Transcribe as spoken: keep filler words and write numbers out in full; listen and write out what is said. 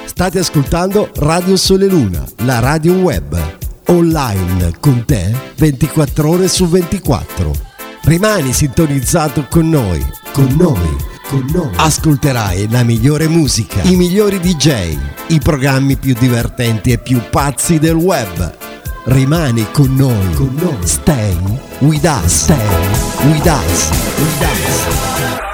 State ascoltando Radio Sole Luna, la radio web, online con te ventiquattro ore su ventiquattro. Rimani sintonizzato con noi, con noi, con noi. Ascolterai la migliore musica, i migliori D J, i programmi più divertenti e più pazzi del web. Rimani con noi, con noi. Stay with us, stay with us, with us.